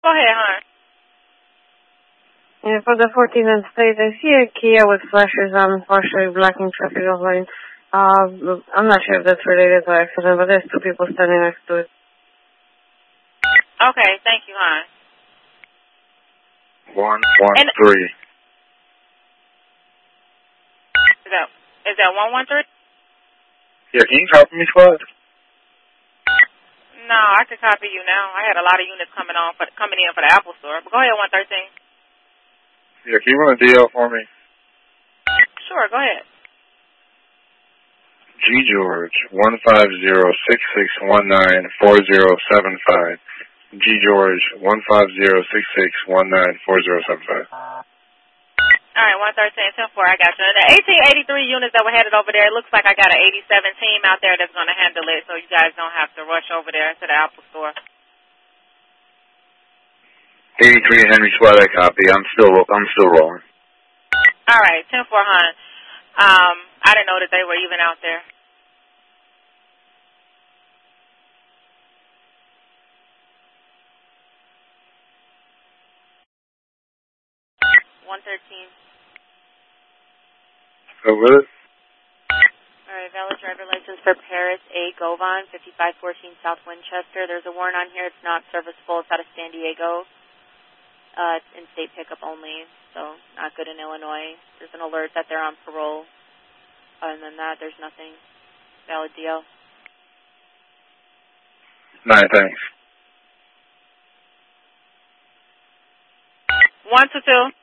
Go ahead, hon. Yeah, for the 14th state, I see a Kia with flashes on, partially blocking traffic lane. I'm not sure if that's related to accident, but there's two people standing next to it. Okay, thank you, hon. 113. Is that 113? Yeah, can you copy me, Spud? No, I could copy you now. I had a lot of units coming in for the Apple store. But go ahead, 113. Yeah, can you run a DL for me? Sure, go ahead. G George 15066194075. G George 15066194075. All right, 113, 10-4, I got you. And the 1883 units that were headed over there, it looks like I got an 87 team out there that's going to handle it, so you guys don't have to rush over there to the Apple store. 83 Henry Spud, I copy. I'm still rolling. All right, 10-4, hon. I didn't know that they were even out there. So with it? All right, valid driver license for Paris A. Govan, 5514 South Winchester. There's a warrant on here. It's not serviceable. It's out of San Diego. It's in-state pickup only, so not good in Illinois. There's an alert that they're on parole. Other than that, there's nothing. Valid deal. 9, thanks. 122.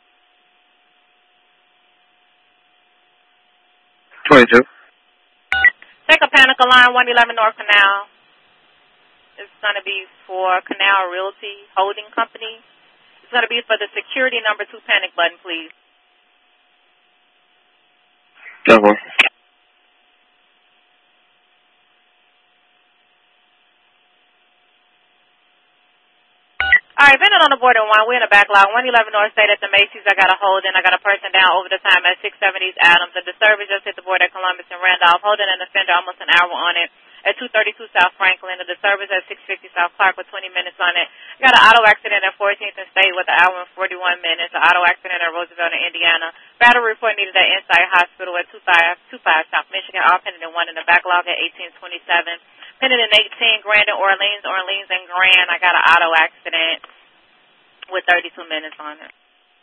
22. Take a Panicle line, 111 North Canal. It's going to be for Canal Realty Holding Company. It's going to be for the security number 2 panic button, please. Double. All right, vending on the board at 1. We're in the back lot. 111 North State at the Macy's. I got a hold in. I got a person down over the time at 670 Adams. The disturbance just hit the board at Columbus and Randolph. Holding an offender almost an hour on it at 232 South Franklin. The disturbance at 650 South Clark with 20 minutes on it. Got an auto accident at 14th and State with an hour and 41 minutes. An auto accident at Roosevelt in Indiana. Battle report needed at Insight Hospital at 25 South Michigan. All pending in 1 in the backlog at 1827. Pending in 18 Grand and Orleans and Grand. I got an auto accident with 32 minutes on it.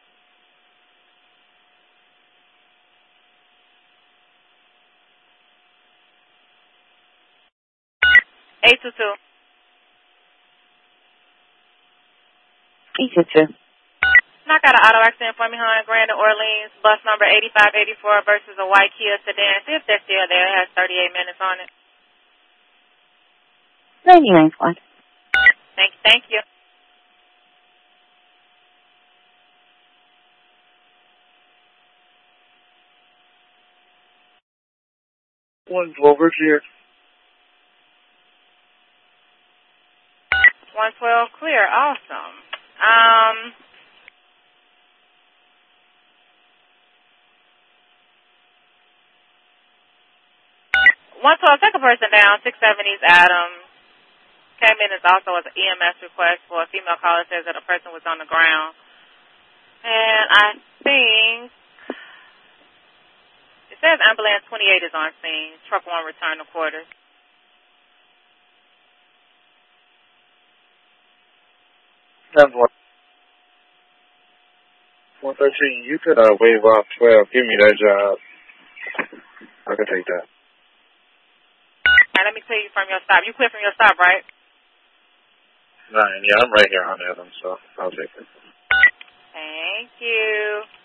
Eight two two. 822. I got an auto accident for me, hon. Grand and Orleans, bus number 8584 versus a white Kia sedan. See if they're still there. It has 38 minutes on it. 99 squad. Thank you. One's over here. 112 clear. Awesome. 112, take a person down. 670's Adam. Came in as also as an EMS request for a female caller. Says that a person was on the ground. And I think it says ambulance 28 is on scene. Truck 1 return to quarters. That's 113. You could wave off 12. Give me that job. I can take that. All right, let me clear you from your stop. You clear from your stop, right? 9. Yeah, I'm right here on Adam, so I'll take it. Thank you.